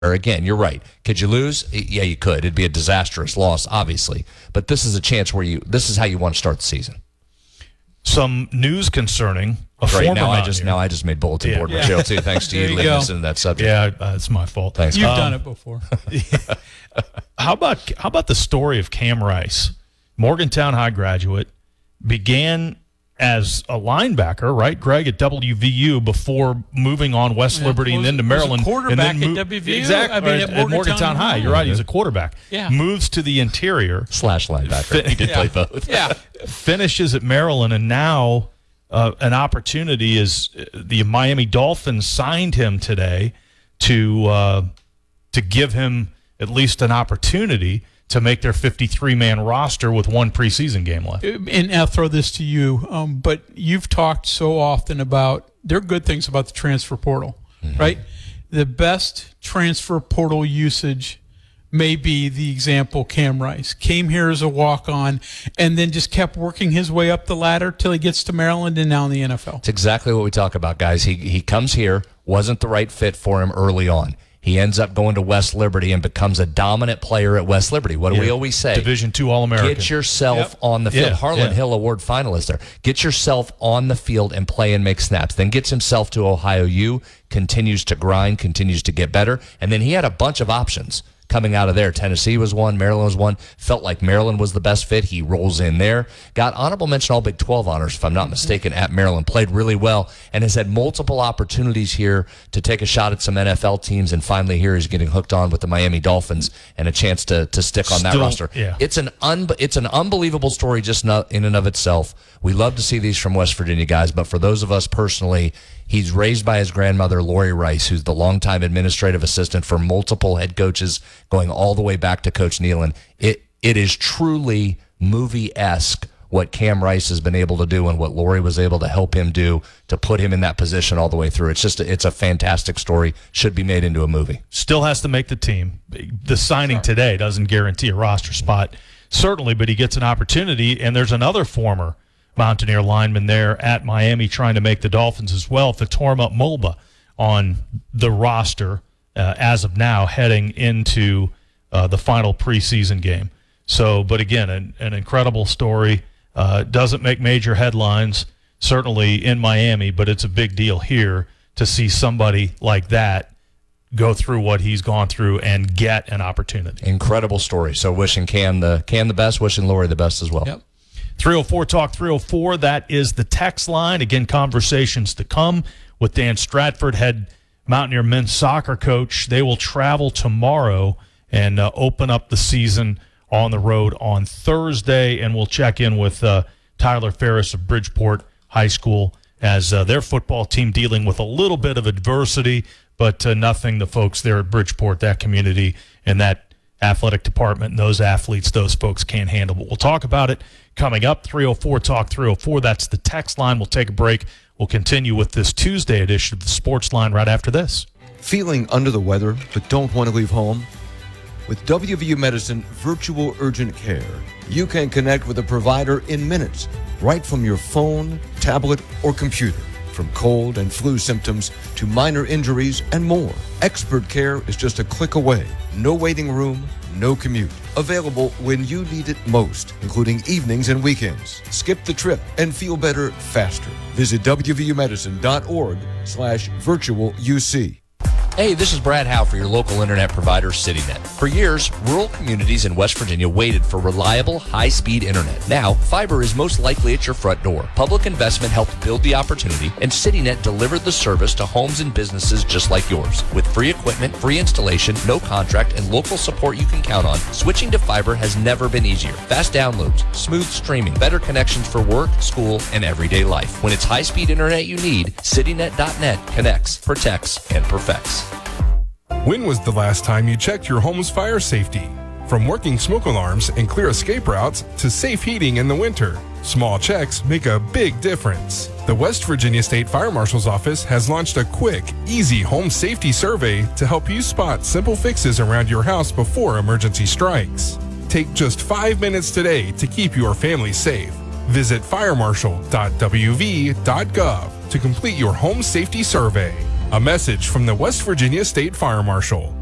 Again, you're right. Could you lose? Yeah, you could. It'd be a disastrous loss, obviously. But this is a chance where this is how you want to start the season. Some news concerning a Great. former Now I just made bulletin board material too. Thanks to you leading us into that subject. Yeah, it's my fault. Thanks. You've done it before. How about the story of Cam Rice, Morgantown High graduate, began as a linebacker, right, Greg, at WVU before moving on West Liberty and then to Maryland. Was a quarterback and then at WVU? Exactly. I mean, at Morgantown High. You're right. He's a quarterback. Yeah. Moves to the interior. / linebacker. He did play both. Yeah. Finishes at Maryland, and now an opportunity is the Miami Dolphins signed him today to give him at least an opportunity to make their 53-man roster with one preseason game left. And I'll throw this to you, but you've talked so often about, there are good things about the transfer portal, right? The best transfer portal usage may be the example Cam Rice. Came here as a walk-on and then just kept working his way up the ladder till he gets to Maryland and now in the NFL. It's exactly what we talk about, guys. He comes here, wasn't the right fit for him early on. He ends up going to West Liberty and becomes a dominant player at West Liberty. What do we always say? Division II All-American. Get yourself on the field. Harlan Hill Award finalist there. Get yourself on the field and play and make snaps. Then gets himself to Ohio U, continues to grind, continues to get better. And then he had a bunch of options coming out of there. Tennessee was one. Maryland was one. Felt like Maryland was the best fit. He rolls in there. Got honorable mention All Big 12 honors, if I'm not mistaken, at Maryland. Played really well and has had multiple opportunities here to take a shot at some NFL teams. And finally here he's getting hooked on with the Miami Dolphins and a chance to stick on that roster. Yeah. It's an unbelievable story just in and of itself. We love to see these from West Virginia guys, but for those of us personally, he's raised by his grandmother, Lori Rice, who's the longtime administrative assistant for multiple head coaches, going all the way back to Coach Nealon. It is truly movie-esque what Cam Rice has been able to do and what Lori was able to help him do to put him in that position all the way through. It's a fantastic story. Should be made into a movie. Still has to make the team. The signing today doesn't guarantee a roster spot, certainly, but he gets an opportunity, and there's another former Mountaineer lineman there at Miami trying to make the Dolphins as well. Fatorma Mulba on the roster as of now, heading into the final preseason game. So, but again, an incredible story. Doesn't make major headlines, certainly in Miami, but it's a big deal here to see somebody like that go through what he's gone through and get an opportunity. Incredible story. So wishing Cam the best, wishing Lori the best as well. Yep. 304 Talk 304, that is the text line. Again, conversations to come with Dan Stratford, head Mountaineer men's soccer coach. They will travel tomorrow and open up the season on the road on Thursday, and we'll check in with Tyler Ferris of Bridgeport High School as their football team dealing with a little bit of adversity, but nothing the folks there at Bridgeport, that community, and that athletic department and those athletes, those folks can't handle. But we'll talk about it coming up. 304 Talk 304, that's the text line. We'll take a break. We'll continue with this Tuesday edition of the Sports Line right after this. Feeling under the weather but don't want to leave home? With WVU Medicine Virtual Urgent Care, you can connect with a provider in minutes, right from your phone, tablet, or computer. From cold and flu symptoms to minor injuries and more. Expert care is just a click away. No waiting room, no commute. Available when you need it most, including evenings and weekends. Skip the trip and feel better faster. Visit wvumedicine.org/virtualuc. Hey, this is Brad Howe for your local internet provider, CityNet. For years, rural communities in West Virginia waited for reliable, high-speed internet. Now, fiber is most likely at your front door. Public investment helped build the opportunity, and CityNet delivered the service to homes and businesses just like yours. With free equipment, free installation, no contract, and local support you can count on, switching to fiber has never been easier. Fast downloads, smooth streaming, better connections for work, school, and everyday life. When it's high-speed internet you need, CityNet.net connects, protects, and perfects. When was the last time you checked your home's fire safety? From working smoke alarms and clear escape routes to safe heating in the winter, small checks make a big difference. The West Virginia State Fire Marshal's Office has launched a quick, easy home safety survey to help you spot simple fixes around your house before emergency strikes. Take just 5 minutes today to keep your family safe. Visit firemarshal.wv.gov to complete your home safety survey. A message from the West Virginia State Fire Marshal.